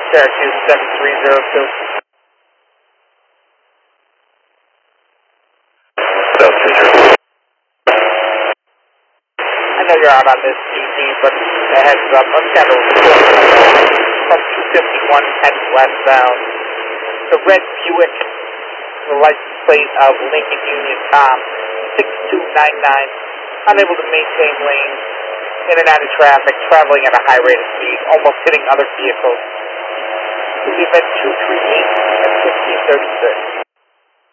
Syracuse 7302. I know you're out on this DT, but a heads up, I'm kind of from 251 heading westbound. The red Buick, the license plate of Lincoln Union Tom 6299, unable to maintain lanes, in and out of traffic, traveling at a high rate of speed, almost hitting other vehicles. We've been 238 at 1536.